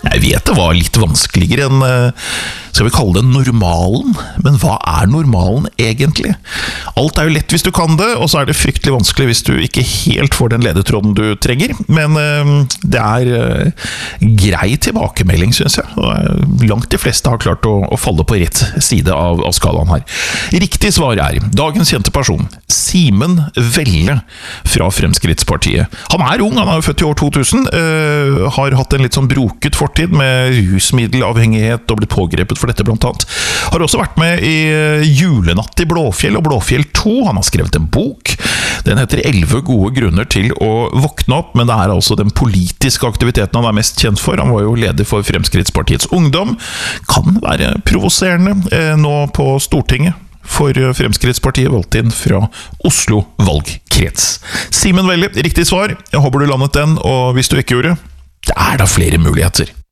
Jeg vet det var litt vanskeligere enn, skal vi kalle det normalen, men hva normalen egentlig? Alt jo lett hvis du kan det, og så det fryktelig vanskelig hvis du ikke helt får den ledetråden du trenger, men det grei tilbakemelding, synes jeg, og langt de fleste har klart å falle på rett side av skalaen her. Riktig svar dagens kjente person, Simen Velle fra Fremskrittspartiet. Han ung, han jo født i år 2000, har hatt en litt sånn broket fortid med rusmiddelavhengighet og blitt pågrepet for dette blant annet. Har også vært med i Julenatt i Blåfjell og Blåfjell 2. Han har skrevet en bok. Den heter 11 gode grunner til å våkne opp, men det altså den politiske aktiviteten han mest kjent for. Han var jo leder for Fremskrittspartiets Ungdom. Kan være provoserende nå på Stortinget. For Fremskrittspartiet valgte inn fra Oslo valgkrets. Simen Velle, riktig svar. Jeg håper du landet den, og hvis du ikke gjorde, det da flere muligheter.